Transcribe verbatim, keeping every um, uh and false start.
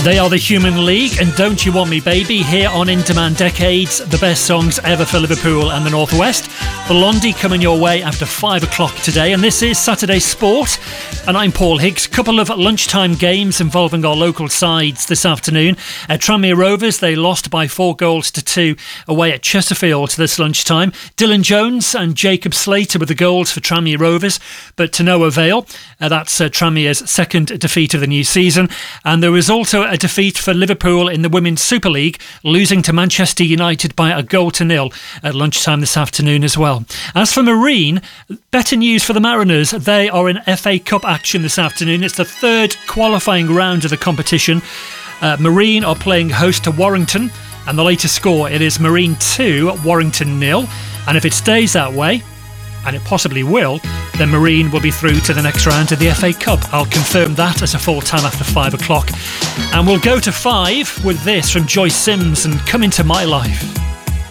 They are the Human League and Don't You Want Me Baby here on In Demand Decades, the best songs ever for Liverpool and the North West. Blondie coming your way after five o'clock today, and this is Saturday Sport, and I'm Paul Higgs. Couple of lunchtime games involving our local sides this afternoon. Uh, Tranmere Rovers, they lost by four goals to two away at Chesterfield this lunchtime. Dylan Jones and Jacob Slater with the goals for Tranmere Rovers, but to no avail. Uh, that's uh, Tranmere's second defeat of the new season, and there was also a defeat for Liverpool in the Women's Super League, losing to Manchester United by a goal to nil at lunchtime this afternoon as well. As for Marine, better news for the Mariners. They are in F A Cup action this afternoon. It's the third qualifying round of the competition. Uh, Marine are playing host to Warrington, and the latest score, it is Marine two, Warrington nil. And if it stays that way, and it possibly will, then Marine will be through to the next round of the F A Cup. I'll confirm that as a full time after five o'clock. And we'll go to five with this from Joyce Sims and Come Into My Life.